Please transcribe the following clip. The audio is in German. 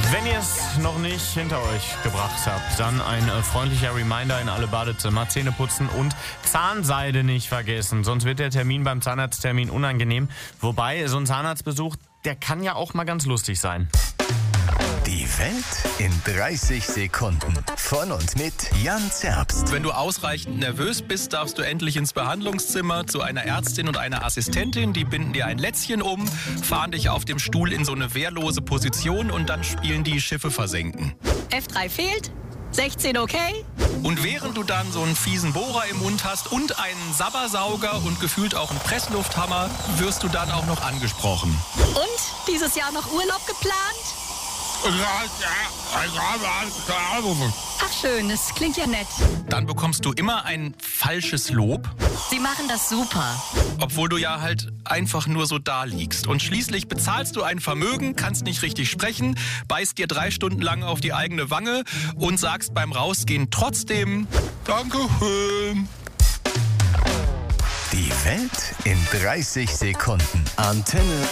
Wenn ihr es noch nicht hinter euch gebracht habt, dann ein freundlicher Reminder in alle Badezimmer, Zähne putzen und Zahnseide nicht vergessen, sonst wird der Termin beim Zahnarzttermin unangenehm. Wobei, so ein Zahnarztbesuch, der kann ja auch mal ganz lustig sein. Die Welt in 30 Sekunden. Von und mit Jan Zerbst. Wenn du ausreichend nervös bist, darfst du endlich ins Behandlungszimmer zu einer Ärztin und einer Assistentin. Die binden dir ein Lätzchen um, fahren dich auf dem Stuhl in so eine wehrlose Position und dann spielen die Schiffe versenken. F3 fehlt, 16 okay. Und während du dann so einen fiesen Bohrer im Mund hast und einen Sabbersauger und gefühlt auch einen Presslufthammer, wirst du dann auch noch angesprochen. Und dieses Jahr noch Urlaub geplant? Ach schön, das klingt ja nett. Dann bekommst du immer ein falsches Lob, Sie machen das super. obwohl du ja halt einfach nur so da liegst. Und schließlich bezahlst du ein Vermögen, kannst nicht richtig sprechen, beißt dir 3 Stunden lang auf die eigene Wange und sagst beim Rausgehen trotzdem Dankeschön. Die Welt in 30 Sekunden. Antenne